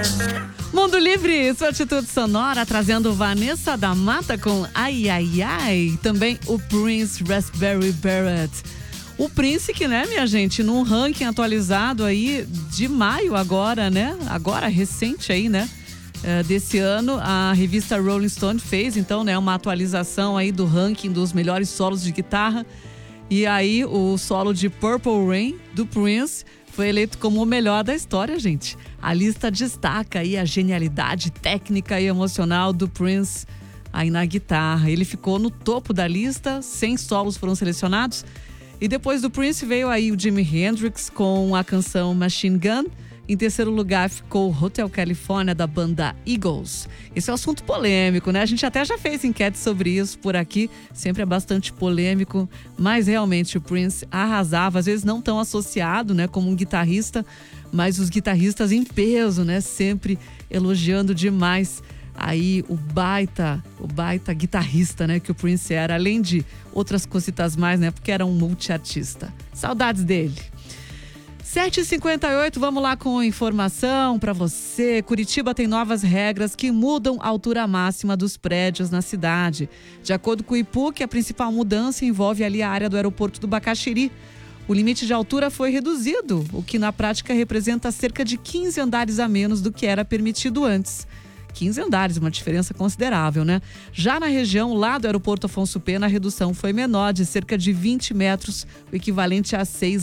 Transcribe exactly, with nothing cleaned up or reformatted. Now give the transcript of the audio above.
Mundo Livre, sua atitude sonora, trazendo Vanessa da Mata com Ai Ai Ai. Também o Prince, Raspberry Beret. O Prince que, né, minha gente, num ranking atualizado aí de maio agora, né? Agora, recente aí, né? É, desse ano, a revista Rolling Stone fez, então, né, uma atualização aí do ranking dos melhores solos de guitarra. E aí, o solo de Purple Rain, do Prince, foi eleito como o melhor da história, gente. A lista destaca aí a genialidade técnica e emocional do Prince aí na guitarra. Ele ficou no topo da lista, cem solos foram selecionados. E depois do Prince veio aí o Jimi Hendrix com a canção Machine Gun. Em terceiro lugar ficou Hotel California, da banda Eagles. Esse é um assunto polêmico, né? A gente até já fez enquete sobre isso por aqui. Sempre é bastante polêmico, mas realmente o Prince arrasava. Às vezes não tão associado, né, como um guitarrista, mas os guitarristas em peso, né? Sempre elogiando demais aí o baita, o baita guitarrista, né? Que o Prince era, além de outras cositas mais, né? Porque era um multiartista. Saudades dele. sete e cinquenta e oito, vamos lá com informação para você. Curitiba tem novas regras que mudam a altura máxima dos prédios na cidade. De acordo com o I P U C, a principal mudança envolve ali a área do aeroporto do Bacaxiri. O limite de altura foi reduzido, o que na prática representa cerca de quinze andares a menos do que era permitido antes. quinze andares, uma diferença considerável, né? Já na região lá do aeroporto Afonso Pena, a redução foi menor, de cerca de vinte metros, o equivalente a seis